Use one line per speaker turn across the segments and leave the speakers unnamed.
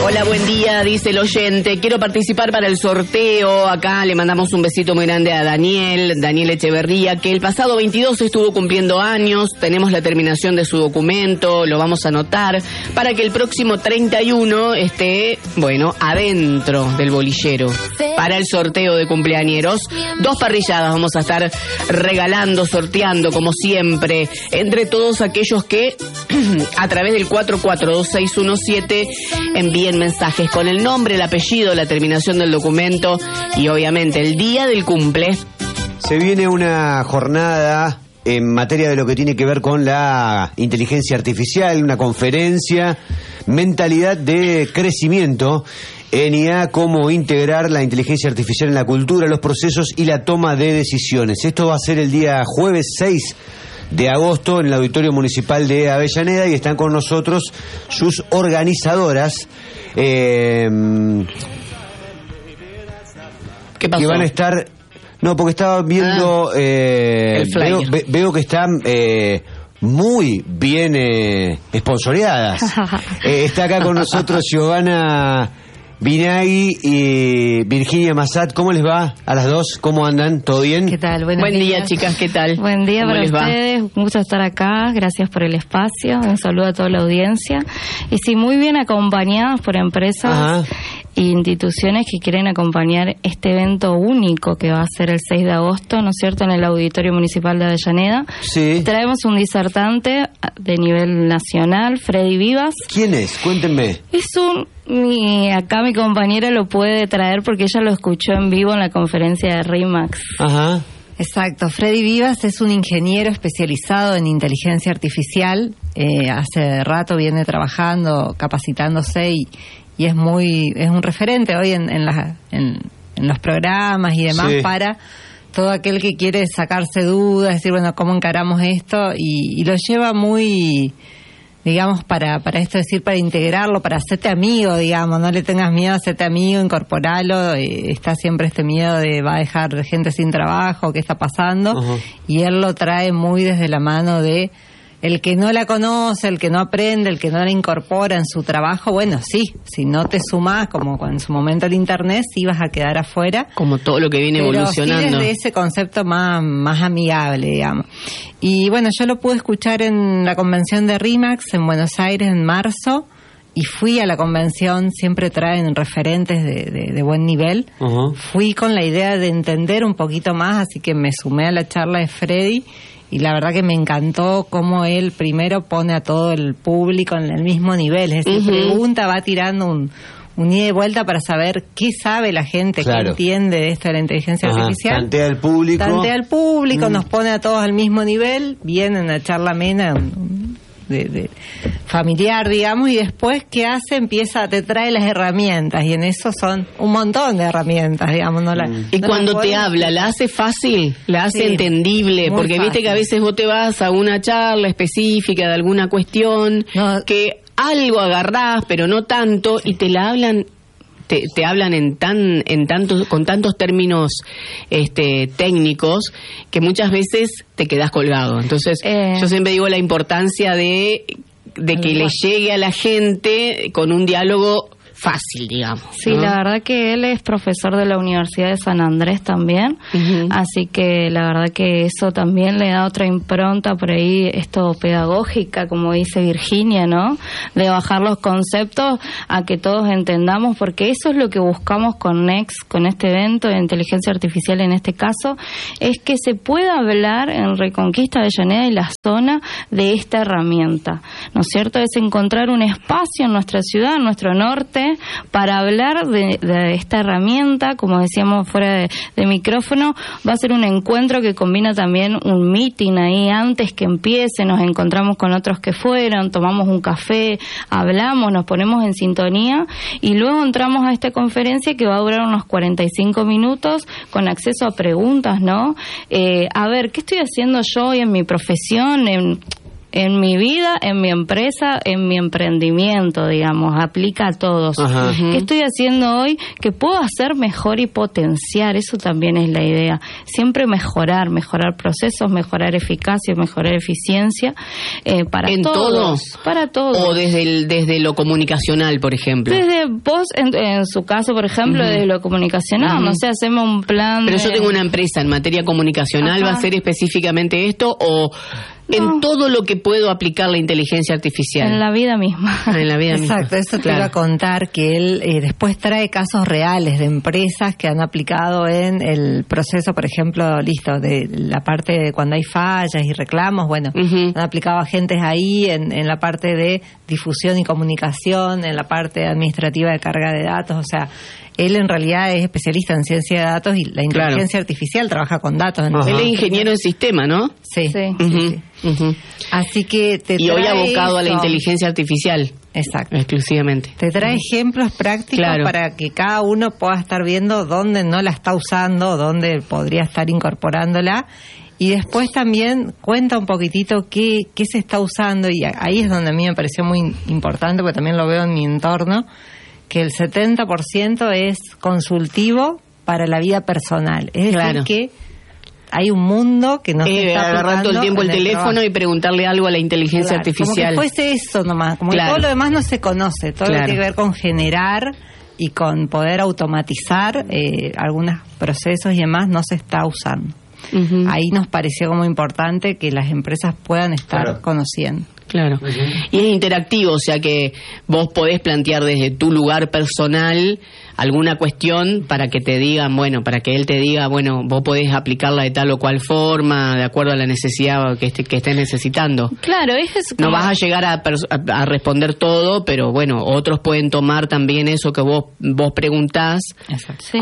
Hola, buen día, dice el oyente. Quiero participar para el sorteo. Acá le mandamos un besito muy grande a Daniel Echeverría, que el pasado 22 estuvo cumpliendo años. Tenemos la terminación de su documento, lo vamos a anotar, para que el próximo 31 esté, adentro del bolillero. Para el sorteo de cumpleañeros, 2 parrilladas vamos a estar regalando, sorteando, como siempre, entre todos aquellos que a través del 442617 envíen mensajes con el nombre, el apellido, la terminación del documento y obviamente el día del cumple.
Se viene una jornada en materia de lo que tiene que ver con la inteligencia artificial, una conferencia, mentalidad de crecimiento en IA, cómo integrar la inteligencia artificial en la cultura, los procesos y la toma de decisiones. Esto va a ser el día jueves 6 de agosto en el Auditorio Municipal de Avellaneda y están con nosotros sus organizadoras
¿Qué pasó?
que van a estar... No, porque estaba viendo...
el flyer.
Veo que están muy bien esponsoreadas. Está acá con nosotros Giovanna Binaghi y Virginia Massat. ¿Cómo les va a las dos? ¿Cómo andan? ¿Todo bien?
¿Qué tal?
Buen día, chicas, ¿qué tal?
Buen día para
les
ustedes, un gusto estar acá, gracias por el espacio, un saludo a toda la audiencia. Y sí, muy bien acompañadas por empresas.
Ajá.
E instituciones que quieren acompañar este evento único que va a ser el 6 de agosto, ¿no es cierto?, en el Auditorio Municipal de Avellaneda.
Sí.
Traemos un disertante de nivel nacional, Freddy Vivas.
¿Quién es? Cuéntenme.
Acá mi compañera lo puede traer porque ella lo escuchó en vivo en la conferencia de RIMAX.
Ajá.
Exacto, Freddy Vivas es un ingeniero especializado en inteligencia artificial, hace rato viene trabajando, capacitándose y es un referente hoy en los programas y demás, sí, para todo aquel que quiere sacarse dudas, decir, ¿cómo encaramos esto? Y lo lleva muy, digamos, para esto, decir, para integrarlo, para hacerte amigo, digamos, no le tengas miedo, hacerte amigo, incorporarlo, está siempre este miedo de va a dejar gente sin trabajo, ¿qué está pasando? Uh-huh. Y él lo trae muy desde la mano de el que no la conoce, el que no aprende, el que no la incorpora en su trabajo. Sí, si no te sumás, como en su momento el internet, sí vas a quedar afuera.
Como todo lo que viene evolucionando.
Sí, desde ese concepto más amigable, digamos. Y yo lo pude escuchar en la convención de RIMAX en Buenos Aires en marzo, y fui a la convención, siempre traen referentes de buen nivel. Uh-huh. Fui con la idea de entender un poquito más, así que me sumé a la charla de Freddy. Y la verdad que me encantó cómo él primero pone a todo el público en el mismo nivel. Es decir, uh-huh, pregunta, va tirando un ida y vuelta para saber qué sabe la gente, claro, qué entiende de esto de la inteligencia artificial.
Tantea al público.
Nos pone a todos al mismo nivel, viene una charla amena, de familiar, digamos, y después, ¿qué hace? Te trae las herramientas, y en eso son un montón de herramientas, digamos.
Y cuando te habla, ¿la hace fácil? ¿La hace entendible? Porque fácil. Viste que a veces vos te vas a una charla específica de alguna cuestión, que algo agarrás, pero no tanto, y te la hablan... Te hablan con tantos términos técnicos que muchas veces te quedás colgado. Entonces, yo siempre digo la importancia de que le llegue a la gente con un diálogo fácil, digamos.
Sí, ¿no? La verdad que él es profesor de la Universidad de San Andrés también, uh-huh, así que la verdad que eso también le da otra impronta por ahí, esto pedagógica, como dice Virginia, ¿no? De bajar los conceptos a que todos entendamos, porque eso es lo que buscamos con Next, con este evento de inteligencia artificial en este caso, es que se pueda hablar en Reconquista de Avellaneda y la zona de esta herramienta, ¿no es cierto? Es encontrar un espacio en nuestra ciudad, en nuestro norte, para hablar de esta herramienta. Como decíamos fuera de micrófono, va a ser un encuentro que combina también un meeting ahí antes que empiece, nos encontramos con otros que fueron, tomamos un café, hablamos, nos ponemos en sintonía y luego entramos a esta conferencia que va a durar unos 45 minutos con acceso a preguntas, ¿no? A ver, ¿qué estoy haciendo yo hoy en mi profesión? en mi vida, en mi empresa, en mi emprendimiento, digamos, aplica a todos.
Ajá.
¿Qué estoy haciendo hoy que puedo hacer mejor y potenciar? Eso también es la idea. Siempre mejorar procesos, mejorar eficacia, mejorar eficiencia para
¿En
todos.
todo?
Para todos.
O desde lo comunicacional, por ejemplo.
Desde vos, en su caso, por ejemplo, desde lo comunicacional, no sé, hacemos un plan.
Pero yo tengo una empresa en materia comunicacional,
Ajá.
¿va a ser específicamente esto o en todo lo que puedo aplicar la inteligencia artificial?
En la vida misma.
En la vida
Exacto,
misma.
eso te
Claro.
iba a contar, que él después trae casos reales de empresas que han aplicado en el proceso, por ejemplo, de la parte de cuando hay fallas y reclamos, bueno,
Ujú.
han aplicado agentes ahí en la parte de difusión y comunicación, en la parte administrativa de carga de datos, o sea, él en realidad es especialista en ciencia de datos y la inteligencia artificial trabaja con datos.
Ajá.
Él es ingeniero de sistema, ¿no?
Sí.
Sí.
Ujú, ujú.
Así que te
Y hoy
trae
abocado a la
eso.
inteligencia artificial,
Exacto.
exclusivamente.
Te trae ejemplos prácticos
Claro.
para que cada uno pueda estar viendo dónde no la está usando, dónde podría estar incorporándola. Y después también cuenta un poquitito qué se está usando. Y ahí es donde a mí me pareció muy importante, porque también lo veo en mi entorno, que el 70% es consultivo para la vida personal. Es decir,
Claro.
que hay un mundo que nos está
agarrar todo el
aplicando
tiempo el
en
teléfono
trabajo.
y preguntarle algo a la inteligencia
Claro,
artificial.
Como que fuese eso nomás, como
Claro.
que todo lo demás no se conoce, todo lo
Claro.
que tiene que ver con generar y con poder automatizar algunos procesos y demás no se está usando.
Ujú.
Ahí nos pareció como importante que las empresas puedan estar
Claro.
conociendo.
Claro. Y es interactivo, o sea que vos podés plantear desde tu lugar personal alguna cuestión para que te digan, bueno, para que él te diga, bueno, vos podés aplicarla de tal o cual forma, de acuerdo a la necesidad que estés necesitando.
Claro, es
No
como-
vas a llegar a responder todo, pero bueno, otros pueden tomar también eso que vos preguntás
Sí.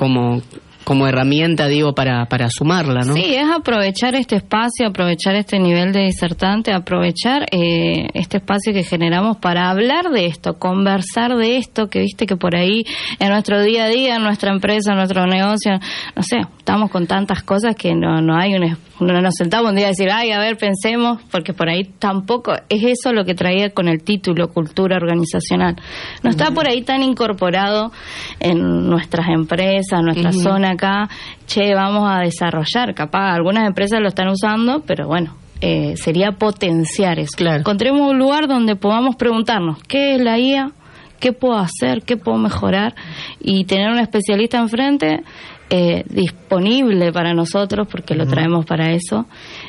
como herramienta, digo, para sumarla, ¿no?
Sí, es aprovechar este espacio, aprovechar este nivel de disertante, aprovechar este espacio que generamos para hablar de esto, conversar de esto, que viste que por ahí en nuestro día a día, en nuestra empresa, en nuestro negocio, no sé, estamos con tantas cosas que no hay no nos sentamos un día a decir, ay, a ver, pensemos, porque por ahí tampoco es eso lo que traía con el título, cultura organizacional. No está por ahí tan incorporado en nuestras empresas, nuestra zona acá, vamos a desarrollar, capaz algunas empresas lo están usando, pero bueno, sería potenciar eso.
Claro.
Encontremos un lugar donde podamos preguntarnos, ¿qué es la IA? ¿Qué puedo hacer? ¿Qué puedo mejorar? Y tener un especialista enfrente disponible para nosotros, porque lo traemos para eso,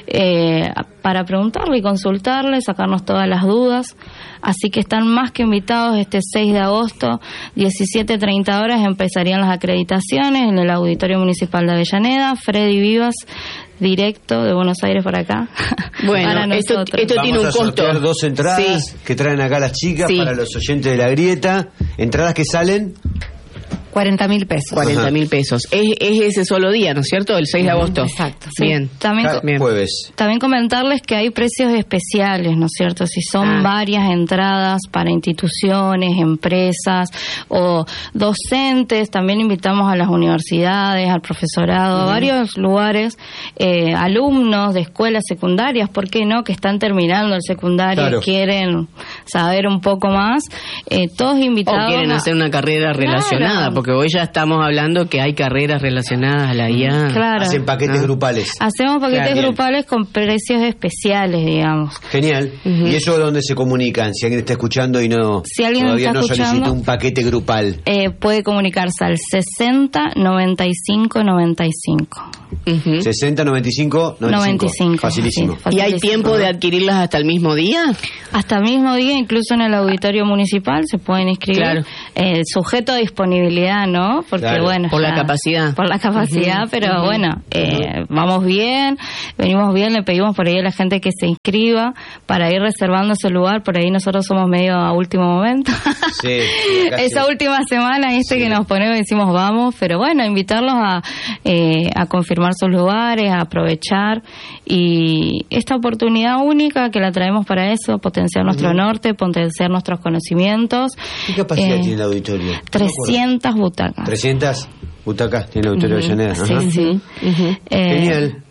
para preguntarle y consultarle, sacarnos todas las dudas. Así que están más que invitados este 6 de agosto, 17:30 horas, empezarían las acreditaciones en el Auditorio Municipal de Avellaneda. Freddy Vivas, directo de Buenos Aires para acá.
Bueno,
para
esto
nosotros.
tiene un
Vamos a
costo.
sortear 2 entradas
Sí.
que traen acá las chicas
Sí.
para los oyentes de La Grieta. Entradas que salen
40.000 pesos.
40.000 pesos. Es ese solo día, ¿no es cierto? El 6 de agosto.
Exacto.
Sí,
Bien.
también
cada
Bien.
jueves.
También comentarles que hay precios especiales, ¿no es cierto? Si son varias entradas para instituciones, empresas o docentes, también invitamos a las universidades, al profesorado, a varios lugares, alumnos de escuelas secundarias, ¿por qué no? Que están terminando el secundario
Claro.
y quieren saber un poco más. Todos
O
invitados.
quieren hacer una carrera relacionada,
Claro.
porque hoy ya estamos hablando que hay carreras relacionadas a la IA.
Claro.
Hacen paquetes grupales.
Hacemos paquetes
Claro.
grupales con precios especiales, digamos.
Genial. ¿Y eso dónde se comunican? Si alguien está escuchando y
Si alguien
todavía
está
no solicitó
escuchando,
un paquete grupal.
puede comunicarse al 60 95 95.
Ujú.
60, 95, 95. Facilísimo.
sí,
¿Y hay
facilísimo.
tiempo de adquirirlas hasta el mismo día?
Hasta el mismo día, incluso en el auditorio municipal se pueden inscribir.
Claro.
Sujeto a disponibilidad, ¿no? Porque
Claro.
bueno.
Por la
ya-
capacidad.
Por la capacidad, pero bueno, vamos bien, venimos bien, le pedimos por ahí a la gente que se inscriba para ir reservando ese lugar. Por ahí nosotros somos medio a último momento.
Sí, casi.
Esa última semana, que nos ponemos y decimos vamos, pero bueno, invitarlos a confirmar sus lugares, a aprovechar y esta oportunidad única que la traemos para eso, potenciar nuestro norte, potenciar nuestros conocimientos.
¿Qué capacidad tiene el auditorio?
300 butacas.
300 butacas tiene el auditorio de Avellaneda.
Sí,
Ajá.
sí.
Genial.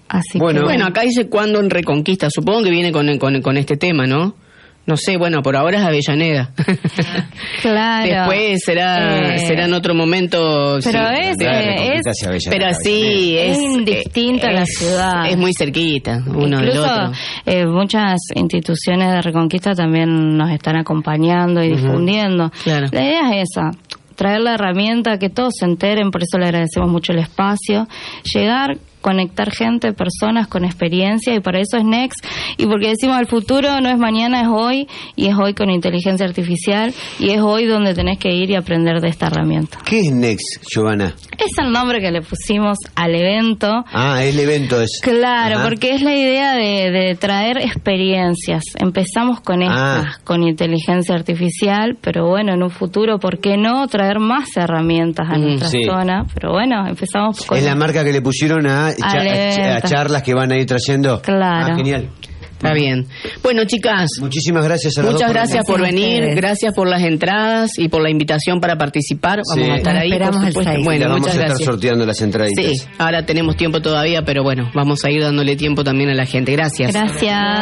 Así
Bueno.
que
Bueno, acá dice cuándo en Reconquista. Supongo que viene con este tema, ¿no? No sé, bueno, por ahora es Avellaneda.
claro.
Después será en otro momento.
Pero
sí,
es,
Claro, Reconquista hacia Avellaneda.
pero sí,
es indistinta la ciudad.
Es muy cerquita uno del
Incluso
otro.
muchas instituciones de Reconquista también nos están acompañando y difundiendo.
Claro.
La idea es esa, traer la herramienta, que todos se enteren, por eso le agradecemos mucho el espacio, llegar, conectar gente, personas con experiencia, y para eso es Next, y porque decimos el futuro no es mañana, es hoy, y es hoy con inteligencia artificial, y es hoy donde tenés que ir y aprender de esta herramienta.
¿Qué es Next, Giovanna?
Es el nombre que le pusimos al evento.
Ah, el evento es.
Claro,
Ajá.
porque es la idea de traer experiencias. Empezamos con estas, con inteligencia artificial, pero bueno, en un futuro, ¿por qué no traer más herramientas a nuestra
sí.
zona? Pero bueno, empezamos con...
Es la marca que le pusieron a
evento.
charlas que van a ir trayendo.
Claro.
Ah, genial.
Está bien. Bueno, chicas,
Muchísimas gracias a las
muchas
dos
gracias por
Gracias a
venir,
ustedes.
gracias por las entradas y por la invitación para participar. Vamos
Sí.
a estar
Nos
ahí, por
esperamos el
supuesto.
6.
Bueno,
La vamos
muchas
a estar
gracias.
sorteando las entraditas.
Sí, ahora tenemos tiempo todavía, pero bueno, vamos a ir dándole tiempo también a la gente. Gracias.
Gracias.